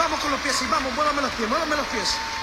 vamos con los pies, sí, vamos, muévame los pies, muévame los pies.